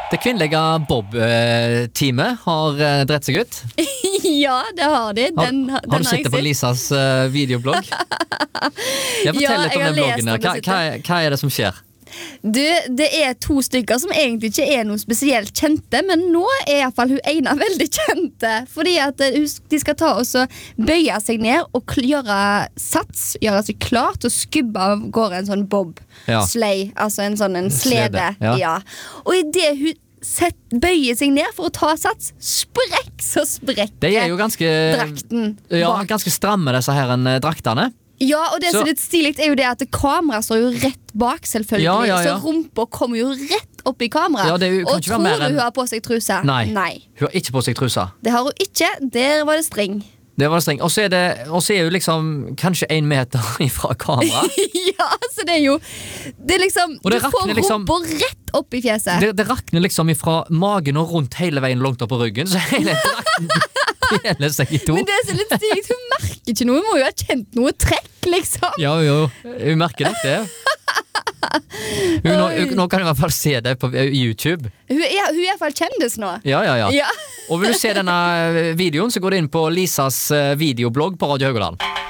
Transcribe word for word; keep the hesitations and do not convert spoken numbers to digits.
Det kvinnelige Bob-teamet har eh, drept seg ut. Ja, det har de. Den, har, den har du sett det på jeg Lisas uh, videoblogg? Jeg forteller Ja, litt jeg om har den lest bloggen. om det, Hva, hva, er- hva er det som skjer? Du, det er to stykker som egentlig ikke er noe spesielt kjente, men nå er i hvert fall hun ene veldig kjente. Fordi at eh, hun- de skal ta og så bøye seg ned og kl- gjøre sats, gjøre seg klar til å skubbe av gårde en sånn Ja. bob-sleigh, altså en sånn en slede. Slede, ja. Ja. Og i det hun sett, bøyer seg ned for å ta sats, sprekk så sprekker Det er jo ganske, drakten ja, bak. ganske stramme, disse her eh, draktene. Ja, og det Så- som er litt stilig er jo det at kamera står jo rett bak, selvfølgelig. Ja, ja, ja. Så rumpa kommer jo rett opp i kamera. Ja, det er jo- kan og ikke være tror mer du enn- hun har på seg truse? Nei. Nei. Hun har ikke på seg trusa. Det har hun ikke. Der var det string. Det var det streng. Og så er, det, og så er hun liksom kanskje en meter ifra kamera. Ja, så det er jo Det er liksom Og det du får rakner liksom- rumpa rett opp i fjeset. Det, det rakner liksom ifra magen og rundt hele veien langt opp på ryggen. Så hele drakten deler seg i to. Men det er så litt stilig. Hun merker ikke noe. Hun må jo ha kjent noe trekk, liksom. Ja, jo, hun merker dette. Hun, nå, hun, nå kan du i hvert fall se det på YouTube. Hun er, hun er i hvert fall kjendis nå. Ja, ja, ja. Ja. Og vil du se denne videoen, så går du inn på Lisas eh, videoblogg på Radio Haugaland.